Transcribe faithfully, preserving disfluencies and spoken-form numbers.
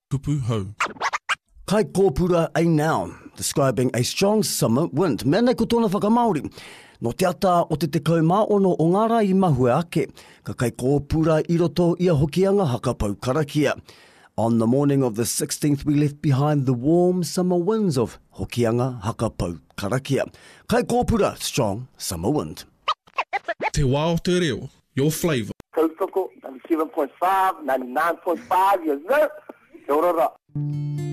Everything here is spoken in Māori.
tupu hau. Kai kōpura a noun, describing a strong summer wind. Mena ko tōna whakamauri. No te ata o te te kaumāono o ngara I mahue ake, ka kai kōpura I roto ia hokianga hakapau karakia. On the morning of the sixteenth, we left behind the warm summer winds of hokianga hakapau karakia. Kai kōpura, strong summer wind. Te wā o te reo, your flavour. Kautoko, ninety-seven point five, ninety-nine point five, yes sir. Te orora.